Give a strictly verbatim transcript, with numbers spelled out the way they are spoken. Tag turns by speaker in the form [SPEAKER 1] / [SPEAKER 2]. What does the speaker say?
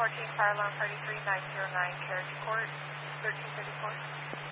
[SPEAKER 1] fourteen, fire alarm thirty-three, nine zero nine, Carriage Court, thirteen thirty-four.